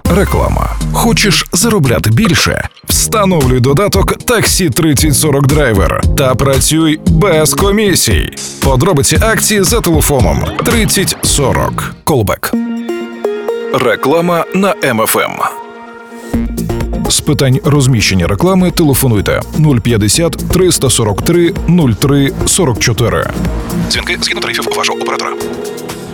Реклама. Хочеш заробляти більше? Встановлюй додаток Таксі 3040 Драйвер та працюй без комісій. Подробиці акції за телефоном 3040. Колбек. Реклама на МФМ. З питань розміщення реклами телефонуйте 050 343 03 44. Дзвінки згідно тарифів вашого оператора.